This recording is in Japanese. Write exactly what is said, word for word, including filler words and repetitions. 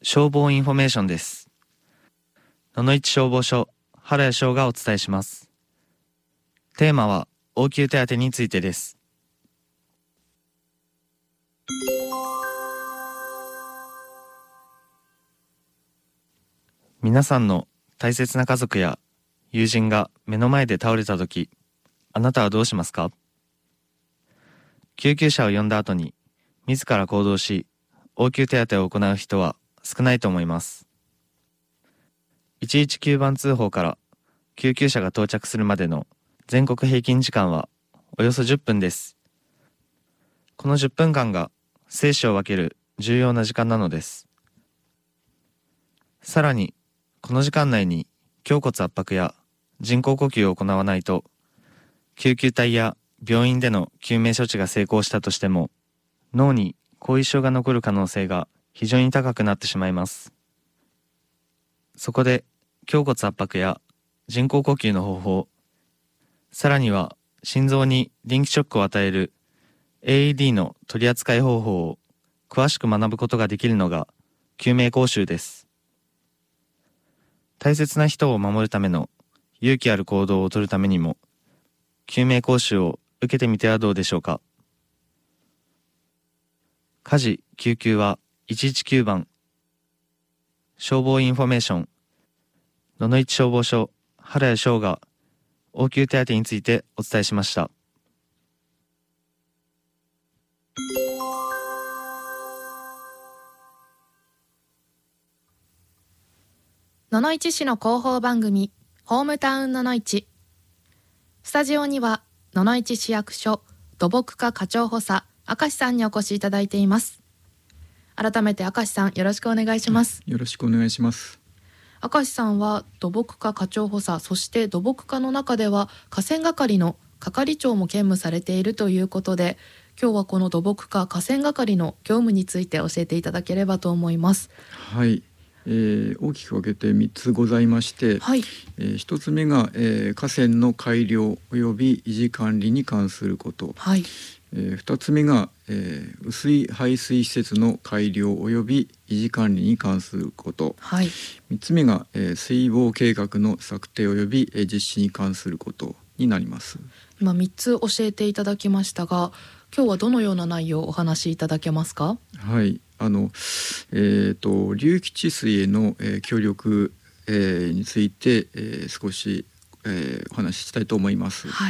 消防インフォメーションです。野々市消防署原谷翔がお伝えします。テーマは応急手当についてです。皆さんの大切な家族や友人が目の前で倒れたとき、あなたはどうしますか？救急車を呼んだ後に自ら行動し、応急手当を行う人は少ないと思います。いちいちきゅうばん通報から救急車が到着するまでの全国平均時間はおよそじゅっぷんです。このじゅっぷんかんが生死を分ける重要な時間なのです。さらに、この時間内に胸骨圧迫や人工呼吸を行わないと、救急隊や病院での救命処置が成功したとしても、脳に後遺症が残る可能性が非常に高くなってしまいます。そこで、胸骨圧迫や人工呼吸の方法、さらには心臓に電気ショックを与える エーイーディー の取り扱い方法を詳しく学ぶことができるのが救命講習です。大切な人を守るための勇気ある行動をとるためにも、救命講習を受けてみてはどうでしょうか。火事・救急はいちいちきゅうばん、消防インフォメーション、野々市消防署原谷翔が応急手当についてお伝えしました。 野々市市の広報番組ホームタウン野々市。スタジオには野々市市役所土木課課長補佐明石さんにお越しいただいています。改めて明石さん、よろしくお願いします。 よろしくお願いします。 明石さんは土木課課長補佐、そして土木課の中では河川係の係長も兼務されているということで、今日はこの土木課河川係の業務について教えていただければと思います。 はい、えー、大きく分けてみっつございまして、 はい、 えー、ひとつめが、えー、河川の改良および維持管理に関すること、 はい、 えー、ふたつめが、えー、雨水排水施設の改良および維持管理に関すること、 はい、 みっつめが、えー、水防計画の策定および、えー、実施に関することになります。 今みっつ教えていただきましたが、今日はどのような内容をお話しいただけますか？ はい、あの、えーと、流域治水への、えー、協力、えー、について、えー、少し、えー、お話ししたいと思います。 はい。